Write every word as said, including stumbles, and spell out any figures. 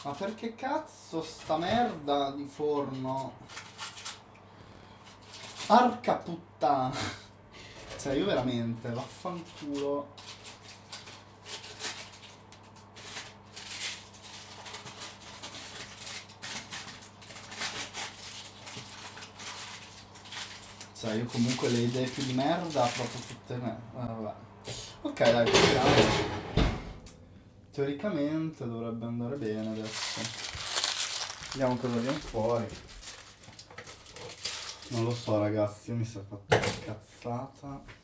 Ma perché cazzo sta merda di forno? Arca puttana. Cioè io veramente, vaffanculo. Cioè io comunque le idee più di merda proprio tutte me. Eh, vabbè. Ok dai, proviamo. Teoricamente dovrebbe andare bene adesso. Vediamo cosa viene fuori. Non lo so ragazzi, io mi sono fatto una cazzata.